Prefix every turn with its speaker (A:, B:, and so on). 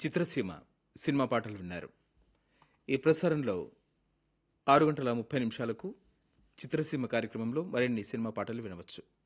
A: చిత్రసీమ cinema పాటలు విన్నారు. ఈ ప్రసారంలో 6 గంటల 30 నిమిషాలకు చిత్రసీమ కార్యక్రమంలో మరిన్ని సినిమా పాటలు వినవచ్చు.